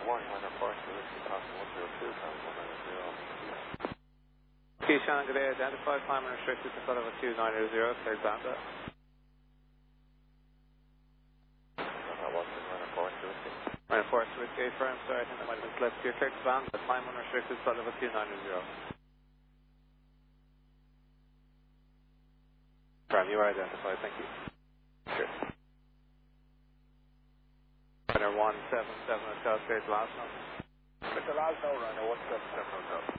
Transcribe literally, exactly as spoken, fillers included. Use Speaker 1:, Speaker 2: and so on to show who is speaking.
Speaker 1: one, Runner four, so this is one zero two, times one nine zero.
Speaker 2: Okay, Shannon, good day. Identified, climb unrestricted to Sullivan two nine zero, clear Zanda.
Speaker 1: Runner one, Runner four, two six.
Speaker 2: Runner four, two eight, firm, sorry, I think that might have been slipped. You're clear to Zanda, climb unrestricted Sullivan two nine zero. Firm, you are identified, thank you. Sure. Runner one seven seven, Hotel, clear to last note.
Speaker 1: With the last note, Runner one seven seven, Hotel.